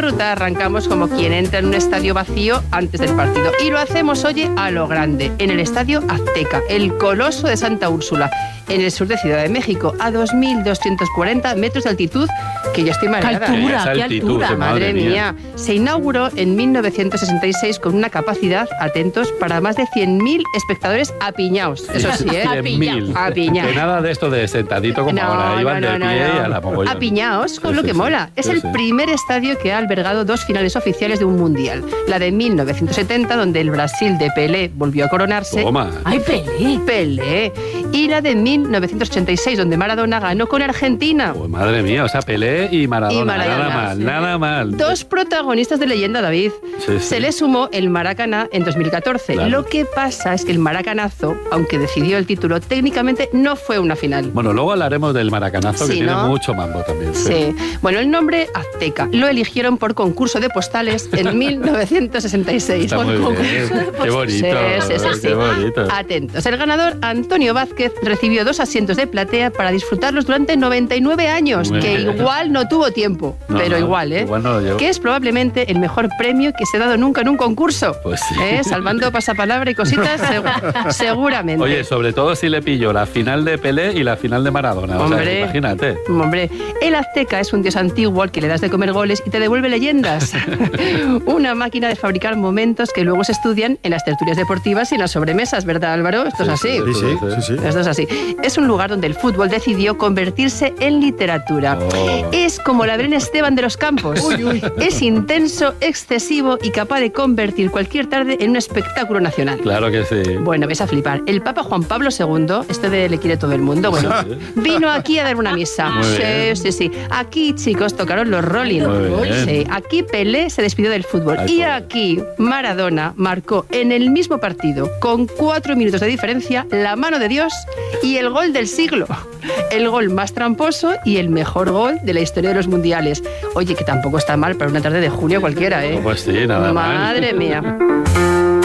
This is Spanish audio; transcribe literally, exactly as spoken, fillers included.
ruta arrancamos como quien entra en un estadio vacío antes del partido. Y lo hacemos, oye, a lo grande, en el Estadio Azteca, el Coloso de Santa Úrsula, en el sur de Ciudad de México, a dos mil doscientos cuarenta metros de altitud, que ya estoy mareada. ¡Qué altura, Esa qué altitud, altura! Madre mía. Se inauguró en mil novecientos sesenta y seis con una capacidad, atentos, para más de cien mil espectadores apiñados. Eso sí, ¿eh? cien mil. Apiñados. Que nada de esto de sentadito como ahora, iban de pie y a la mogollón. Apiñados, con Sí, lo sí, que sí. mola. Es Sí, el sí. primer estadio que ha albergado dos finales oficiales de un mundial. La de mil novecientos setenta, donde el Brasil de Pelé volvió a coronarse. Toma. ¡Ay, Pelé! Pelé. Y la de mil novecientos ochenta y seis, donde Maradona ganó con Argentina. Pues madre mía, o sea, Pelé y Maradona. Y Maradona, nada mal, sí. nada mal. Dos protagonistas de leyenda, David. Sí, sí. Se le sumó el Maracaná en dos mil catorce. Claro. Lo que pasa es que el Maracanazo, aunque decidió el título, técnicamente no fue una final. Bueno, luego hablaremos del maracanazo, que Sí, tiene ¿no? mucho mambo también. Sí. Bueno, el nombre Azteca lo eligieron por concurso de postales en mil novecientos sesenta y seis. Está muy bien. Qué bonito. Sí, sí, sí, sí. Qué bonito. Atentos. El ganador, Antonio Vázquez, recibió dos asientos de platea para disfrutarlos durante noventa y nueve años, Muy que bien. igual no tuvo tiempo, No, pero no, igual, ¿eh? igual no lo llevo. Que es probablemente el mejor premio que se ha dado nunca en un concurso. Pues sí. ¿Eh? Salvando pasapalabra y cositas, segu- seguramente. Oye, sobre todo si le pillo la final de Pelé y la final de Maradona. O sea, Hombre. imagínate. Hombre, el Azteca es un dios antiguo al que le das de comer goles y te devuelve leyendas. Una máquina de fabricar momentos que luego se estudian en las tertulias deportivas y en las sobremesas, ¿verdad, Álvaro? Esto es así. Sí, sí, sí, sí. Esto es así. Es un lugar donde el fútbol decidió convertirse en literatura. Oh. Es como la Belén Esteban de los campos. Es intenso, excesivo y capaz de convertir cualquier tarde en un espectáculo nacional. Claro que sí. Bueno, ves a flipar. El Papa Juan Pablo segundo, este de le quiere todo el mundo, bueno, vino aquí a dar una misa. Muy Sí, bien. sí, sí. Aquí, chicos, tocaron los Rolling. Muy bien. Sí. Aquí Pelé se despidió del fútbol. Ay, y pobre. aquí Maradona marcó en el mismo partido, con cuatro minutos de diferencia, la mano de Dios y el gol del siglo. El gol más tramposo y el mejor gol de la historia de los mundiales. Oye, que tampoco está mal para una tarde de junio cualquiera, ¿eh? Pues sí, nada mal. Madre mía.